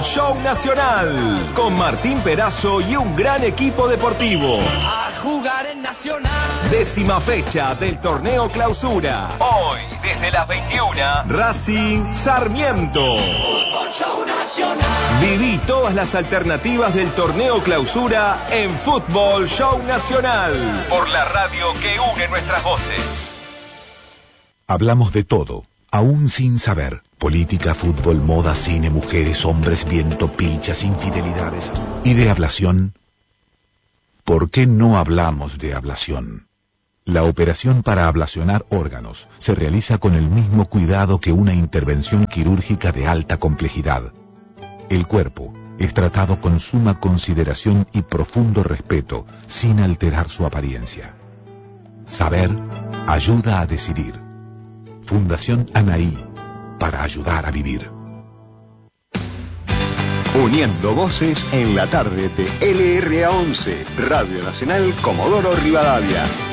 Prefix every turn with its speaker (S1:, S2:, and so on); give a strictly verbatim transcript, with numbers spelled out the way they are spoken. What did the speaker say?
S1: Show Nacional, con Martín Perazo y un gran equipo deportivo.
S2: A jugar en Nacional.
S1: Décima fecha del torneo Clausura. Hoy, desde las veintiuna, Racing Sarmiento.
S2: Fútbol Show Nacional.
S1: Viví todas las alternativas del torneo Clausura en Fútbol Show Nacional, por la radio que une nuestras voces.
S3: Hablamos de todo, aún sin saber. Política, fútbol, moda, cine, mujeres, hombres, viento, pilchas, infidelidades. ¿Y de ablación? ¿Por qué no hablamos de ablación? La operación para ablacionar órganos se realiza con el mismo cuidado que una intervención quirúrgica de alta complejidad. El cuerpo es tratado con suma consideración y profundo respeto, sin alterar su apariencia. Saber ayuda a decidir. Fundación Anaí, para ayudar a vivir.
S4: Uniendo voces en la tarde de L R A once, Radio Nacional Comodoro Rivadavia.